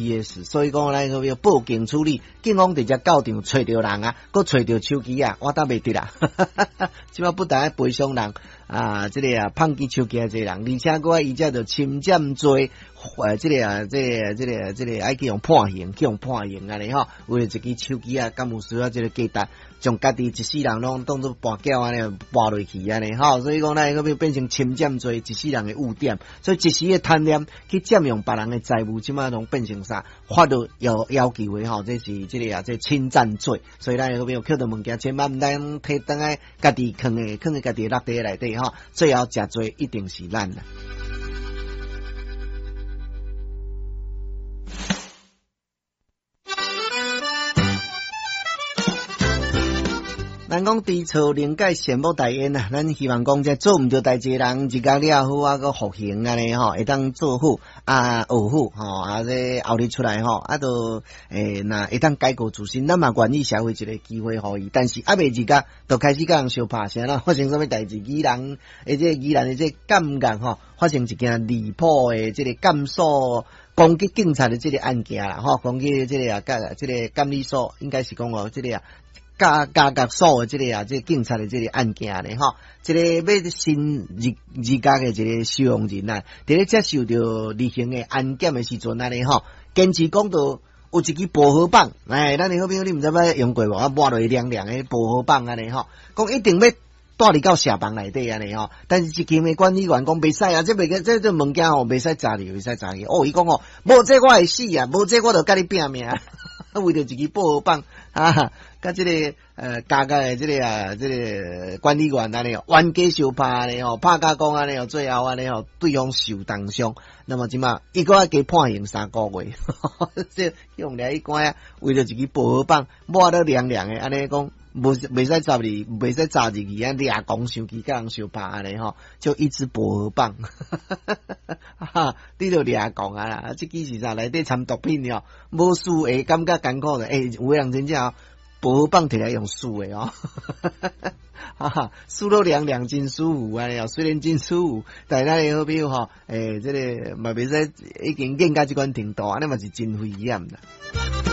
GPS， 所以讲咱个要报警处理。警方直接到场找到人啊，佮找到手机啊，我答袂得啦。即摆不但爱赔偿人啊，这个啊胖机手机啊，这人，而且佮伊遮着侵占罪，这个爱去用判刑，安尼吼，为了一支手机啊，敢有需要这个价值，将家己一世人拢当作跋筊安尼跋落去安尼吼，所以讲咱个要变成侵占罪，一世人的污点，所以一时的贪念去占用别人的财物，即摆拢变成啥？法律要求的吼，这是这个啊，这侵占罪，所以咱个要捡到物件，千万毋通摕倒来家己放在家己落地内底吼，最后食罪一定是咱啦。咱讲低潮能解善莫大焉啊！咱希望讲这做毋着代志人，一家了好啊，个服刑安尼吼，会当做好啊，学好吼啊，这后日出来吼，啊都那会当改过自新，咱嘛愿意社会一个机会互伊，但是啊未自家就开始甲人相拍啥啦，发生什么代志？宜兰的这感觉吼，发生一件离谱的这个监所攻击警察的这个案件啦，吼，攻击这个啊，这个监理所应该是讲哦，这个啊。加所的这个啊，这个警察的这个案件咧，吼，这个要新二家的这个受用人啊，伫咧接受到例行的安检的时阵啊咧，吼，坚持讲到有一支薄荷棒，咱的好朋友你毋知捌用过无？啊，抹落去凉凉的薄荷棒安尼吼，讲一定要带你到社房内底安尼吼，但是一间的管理员讲袂使啊，这物件吼袂使炸哩，哦，伊讲吼，无这我会死啊，无这我就甲你拼命。为着一支薄荷棒啊，甲这个加的这个啊，这个管理员安尼哦，冤家相拍安尼哦，拍甲讲安尼哦，最后安尼哦，对方受重伤。那么即嘛，伊个要加判刑3个月，这用来一关啊，为着一支薄荷棒抹得凉凉的，安尼讲袂使炸哩，袂使炸入去啊，掠讲伤去甲人相拍安尼吼，就一支薄荷棒，你著掠讲啊啦，这支是啥？内底掺毒品哦，无输会感觉艰苦的，有的人真正薄荷棒摕来用输的哦。输到凉凉真舒服啊！虽然真舒服，但是咱好比如吼，这个嘛袂使已经见到这款程度，安尼嘛是真危险啦。